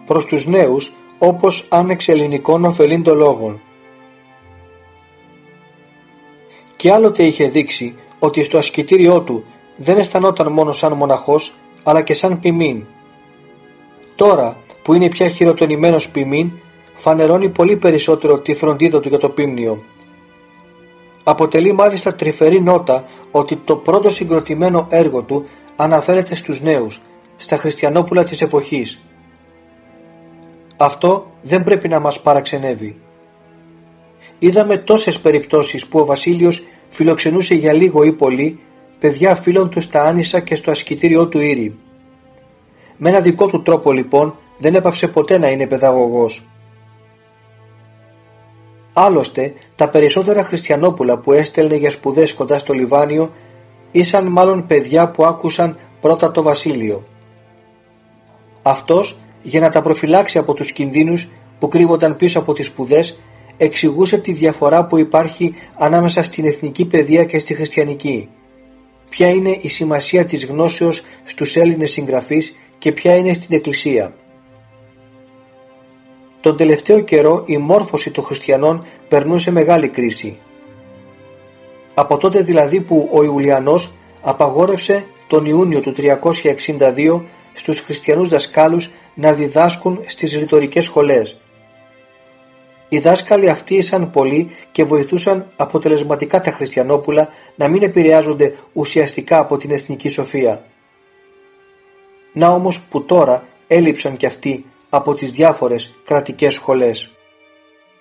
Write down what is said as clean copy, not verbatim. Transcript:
προς τους νέους, όπως άνεξ ελληνικών ωφελήν λόγων. Και άλλοτε είχε δείξει ότι στο ασκητήριό του δεν αισθανόταν μόνο σαν μοναχός, αλλά και σαν ποιμήν. Τώρα που είναι πια χειροτονημένος ποιμήν, φανερώνει πολύ περισσότερο τη φροντίδα του για το πίμνιο. Αποτελεί μάλιστα τρυφερή νότα ότι το πρώτο συγκροτημένο έργο του αναφέρεται στους νέους, στα χριστιανόπουλα της εποχής. Αυτό δεν πρέπει να μας παραξενεύει. Είδαμε τόσες περιπτώσεις που ο Βασίλειος φιλοξενούσε για λίγο ή πολύ παιδιά φίλων του στα Άνισσα και στο ασκητήριό του Ήρη. Με ένα δικό του τρόπο λοιπόν δεν έπαυσε ποτέ να είναι παιδαγωγός. Άλλωστε τα περισσότερα χριστιανόπουλα που έστελνε για σπουδές κοντά στο Λιβάνιο ήσαν μάλλον παιδιά που άκουσαν πρώτα το Βασίλειο. Αυτός, για να τα προφυλάξει από τους κινδύνους που κρύβονταν πίσω από τις σπουδές, εξηγούσε τη διαφορά που υπάρχει ανάμεσα στην εθνική παιδεία και στη χριστιανική. Ποια είναι η σημασία της γνώσεως στους Έλληνες συγγραφείς και ποια είναι στην Εκκλησία. Τον τελευταίο καιρό η μόρφωση των χριστιανών περνούσε μεγάλη κρίση. Από τότε δηλαδή που ο Ιουλιανός απαγόρευσε τον Ιούνιο του 362 στους χριστιανούς δασκάλους να διδάσκουν στις ρητορικές σχολές. Οι δάσκαλοι αυτοί ήσαν πολλοί και βοηθούσαν αποτελεσματικά τα χριστιανόπουλα να μην επηρεάζονται ουσιαστικά από την εθνική σοφία. Να όμως που τώρα έλειψαν κι αυτοί από τις διάφορες κρατικές σχολές.